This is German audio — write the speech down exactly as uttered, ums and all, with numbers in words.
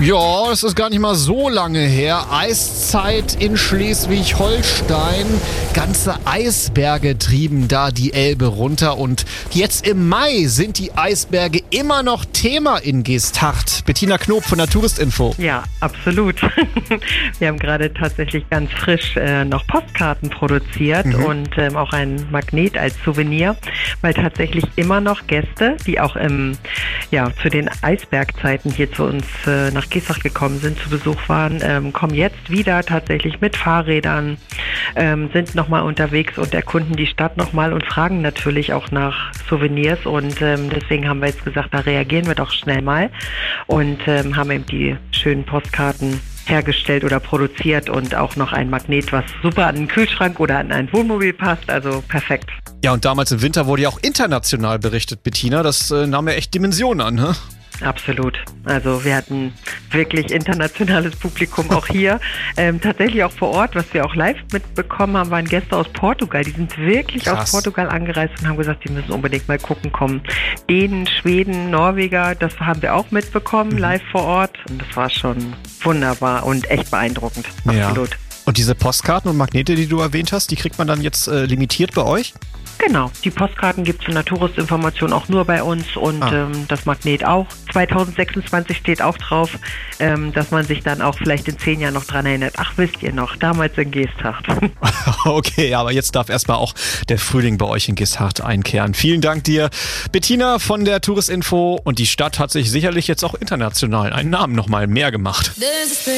Ja, das ist gar nicht mal so lange her. Eiszeit in Schleswig-Holstein. Ganze Eisberge trieben da die Elbe runter. Und jetzt im Mai sind die Eisberge immer noch Thema in Geesthacht. Bettina Knob von der Touristinfo. Ja, absolut. Wir haben gerade tatsächlich ganz frisch äh, noch Postkarten produziert mhm. und ähm, auch ein Magnet als Souvenir, weil tatsächlich immer noch Gäste, die auch im, ja, zu den Eisbergzeiten hier zu uns äh, nach Geesthacht gekommen sind, zu Besuch waren, ähm, kommen jetzt wieder tatsächlich mit Fahrrädern, ähm, sind nochmal unterwegs und erkunden die Stadt nochmal und fragen natürlich auch nach Souvenirs und ähm, deswegen haben wir jetzt gesagt, da reagieren wir doch schnell mal und ähm, haben eben die schönen Postkarten hergestellt oder produziert und auch noch ein Magnet, was super an den Kühlschrank oder an ein Wohnmobil passt, also perfekt. Ja, und damals im Winter wurde ja auch international berichtet, Bettina, das äh, nahm ja echt Dimensionen an, ne? Absolut. Also wir hatten wirklich internationales Publikum auch hier. ähm, tatsächlich auch vor Ort, was wir auch live mitbekommen haben, waren Gäste aus Portugal. Die sind wirklich Krass. aus Portugal angereist und haben gesagt, die müssen unbedingt mal gucken kommen. Dänen, Schweden, Norweger, das haben wir auch mitbekommen, mhm. live vor Ort. Und das war schon wunderbar und echt beeindruckend. Absolut. Ja. Und diese Postkarten und Magnete, die du erwähnt hast, die kriegt man dann jetzt äh, limitiert bei euch? Genau, die Postkarten gibt es in der Touristinformation auch nur bei uns und ah. ähm, das Magnet auch. zwanzig sechsundzwanzig steht auch drauf, ähm, dass man sich dann auch vielleicht in zehn Jahren noch dran erinnert. Ach, wisst ihr noch, damals in Geesthacht. Okay, aber jetzt darf erstmal auch der Frühling bei euch in Geesthacht einkehren. Vielen Dank dir, Bettina von der Touristinfo. Und die Stadt hat sich sicherlich jetzt auch international einen Namen nochmal mehr gemacht.